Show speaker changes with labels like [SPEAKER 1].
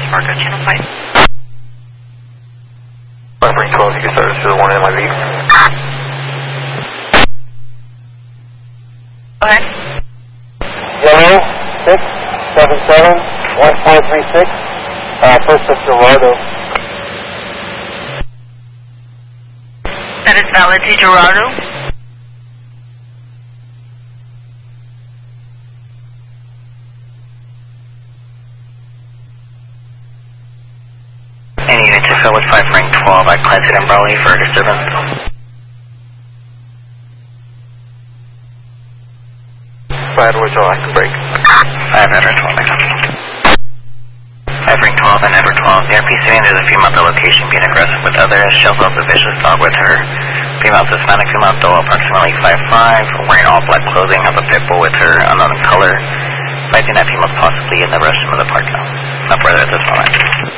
[SPEAKER 1] Fargo, Channel 5.
[SPEAKER 2] 512, you can start us to the 1 in my lead.
[SPEAKER 1] Go ahead.
[SPEAKER 3] Yellow, 677-1436, first of Gerardo.
[SPEAKER 1] That is valid to Gerardo.
[SPEAKER 4] Any unit to fill with 5 rank 12 at Clancy and Brawley for disturbance.
[SPEAKER 2] Edwards, I can break.
[SPEAKER 4] 5 Edward 12, 5 rank 12 and Edward 12. The RP saying there's a female at the location being aggressive with others. She also has a vicious dog with her. Female Hispanic female, though approximately 5'5", wearing all black clothing, has a pit bull with her, unknown color. Fighting that female possibly in the restroom of the parking lot. No further at this moment.